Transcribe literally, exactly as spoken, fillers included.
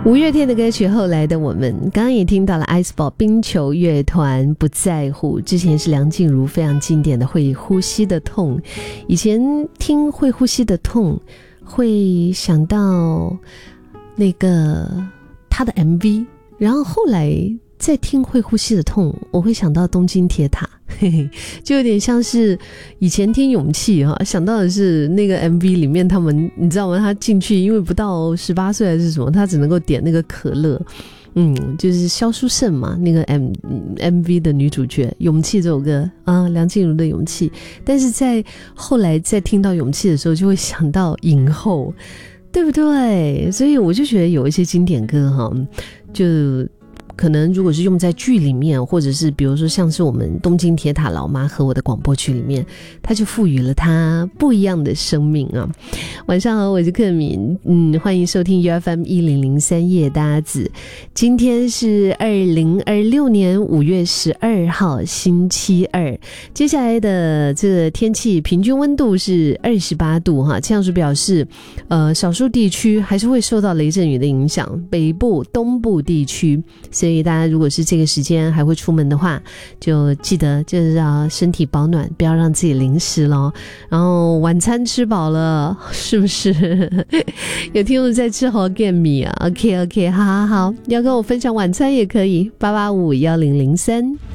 五月天的歌曲后来的我们，刚刚也听到了 Iceball 冰球乐团不在乎，之前是梁静茹非常经典的会呼吸的痛。以前听会呼吸的痛会想到那个他的 M V， 然后后来再听会呼吸的痛我会想到东京铁塔，嘿嘿，就有点像是以前听勇气哈，想到的是那个 M V 里面他们你知道吗，他进去因为不到十八岁还是什么，他只能够点那个可乐，嗯，就是萧淑慎嘛，那个 M MV 的女主角勇气这首歌啊，梁静茹的勇气。但是在后来在听到勇气的时候就会想到影后，对不对？所以我就觉得有一些经典歌哈，就可能如果是用在剧里面，或者是比如说像是我们东京铁塔老妈和我的广播剧里面，它就赋予了它不一样的生命啊。晚上好，我是克敏，嗯，欢迎收听 U F M 一零零三夜搭子。今天是二零二六年五月十二号星期二，接下来的这个天气平均温度是二十八度哈，气象署表示呃，少数地区还是会受到雷阵雨的影响，北部东部地区，所以大家如果是这个时间还会出门的话，就记得就是要身体保暖，不要让自己淋湿咯。然后晚餐吃饱了是不是？有听众在吃好健米啊 OK OK 好好好，要跟我分享晚餐也可以，八八五一零零三。